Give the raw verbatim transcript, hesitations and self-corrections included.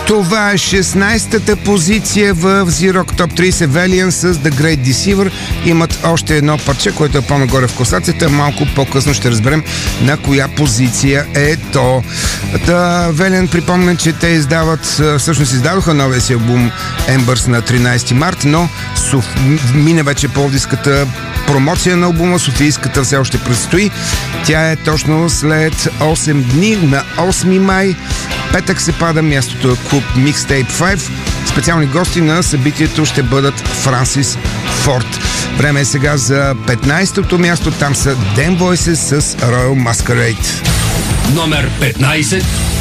Това е шестнайсетата позиция в Z-Rock Top трийсет. Valiant с The Great Deceiver. Имат още едно парче, което е по-нагоре в класацията. Малко по-късно ще разберем на коя позиция е то. Та, Valiant, припомня, че те издават, всъщност издадоха новия си албум Embers на тринайсети март, но Соф... мине вече пловдивската промоция на албума, софийската все още предстои. Тя е точно след осем дни, на осми май. Петък се пада, мястото е клуб Mixtape пет. Специални гости на събитието ще бъдат Франсис Форд. Време е сега за петнайсетото място. Там са Dan Voices с Royal Masquerade. Номер петнайсет.